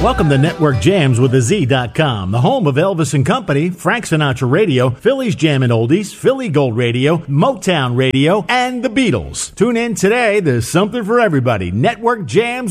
Welcome to Network Jams with a Z.com, the home of Elvis and Company, Frank Sinatra Radio, Philly's Jam and Oldies, Philly Gold Radio, Motown Radio, and the Beatles. Tune in today. There's something for everybody. Network Jams